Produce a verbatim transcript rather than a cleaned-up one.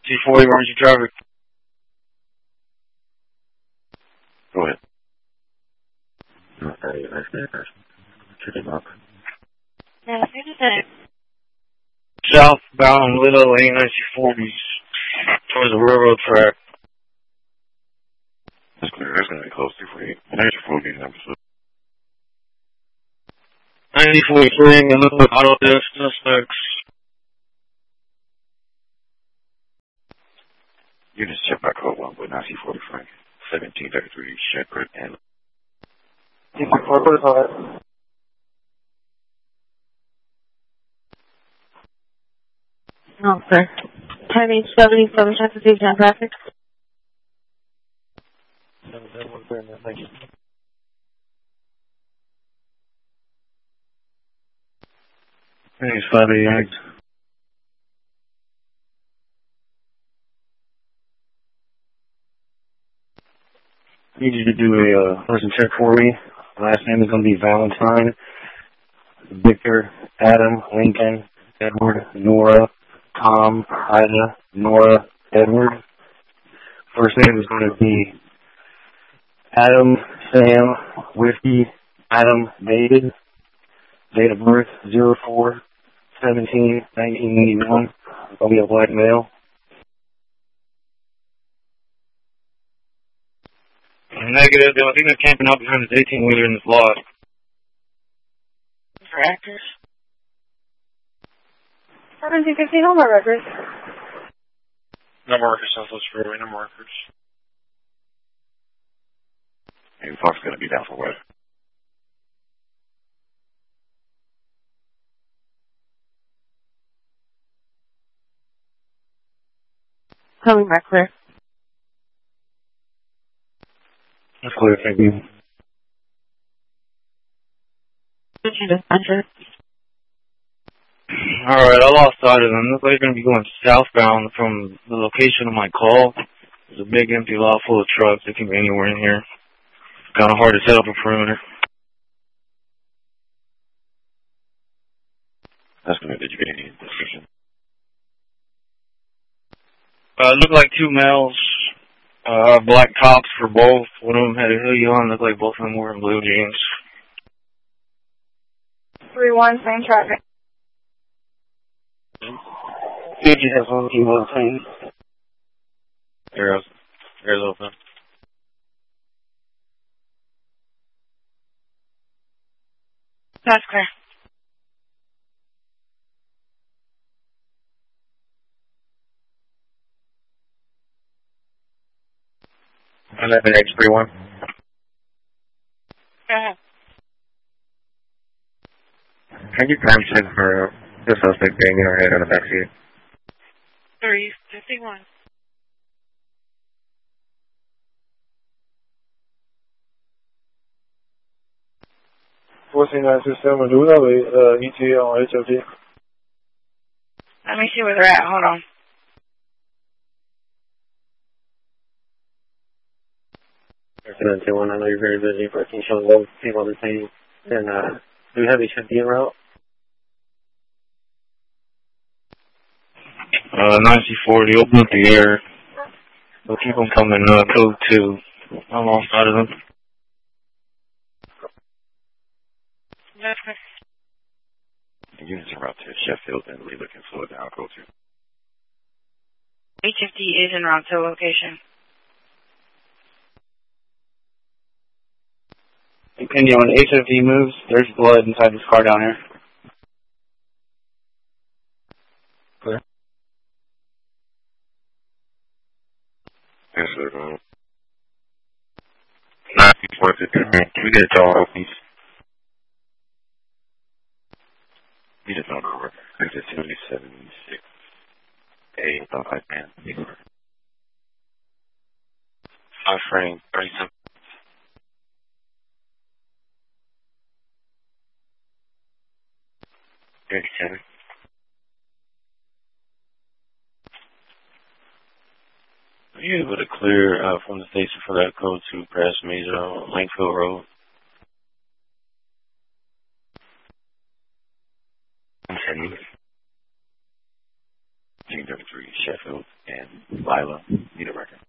T forty, emergency traffic. Go ahead. Okay, that's it. Check him up. Yeah, I just said it. Southbound Little A ninety forties towards the railroad track. That's clear. That's going to be close to for you. ninety forty number. ninety forty-three, and look like auto death suspects. Units check by code one with ninety forty-three. seventeen thirty-three, Shepherd and... No, sir. Timing seventy-seven, transportation traffic. Thank you. Thanks, five eighty-eight. I need you to do a uh, person check for me. Last name is going to be Valentine, Victor, Adam, Lincoln, Edward, Nora, Tom, Ida, Nora, Edward. First name is going to be Adam, Sam, Whiskey, Adam, David. Date of birth, zero four seventeen nineteen eighty-one. I'll be a black male. Negative. The only thing that's camping out behind this eighteen-wheeler in this lot. For actors. seventeen fifteen, all my records. No markers, Southwest Freeway, no markers. Hey, Fox going to be down for what? Coming back clear. That's clear, thank you. Dispatcher. Alright, I lost sight of them. Looks like they're going to be going southbound from the location of my call. There's a big empty lot full of trucks. They can be anywhere in here. Kind of hard to set up a perimeter. That's good. Did you get any description? Uh, it looked like two males. Uh, black tops for both. One of them had a hoodie on. Looked like both of them were in blue jeans. three one, same traffic. Did you have one team on team? Air's, air's open. That's clear. eleven X three one. Go ahead. Can you time check for the suspect banging her head on the back seat? three fifty-one. fourteen nine two seven, do we have a uh, E T A on H O T? Let me see where they're at. Hold on. seven two one, I know you're very busy, but can you show those people the same? And uh, do we have H fifty en route? Uh, ninety forty, open up the air. We'll keep them coming, uh, code two. I'm off side of them. That's clear. Units en route to Sheffield and Lee looking for the I'll go to. H fifty is en route to location. Continue on H fifty moves. There's blood inside this car down here. Clear. Yes, sir. Um, ninety forty, can we get a dog, please? You just know the number. Exit seventy-seven six. A, thought I can. Five frame, thirty-seven. thirty-seven. Are you able to clear uh, from the station for that code to Press Major on Lakefield Road? I'm sending. thirty-three Sheffield, and Lila, need a record.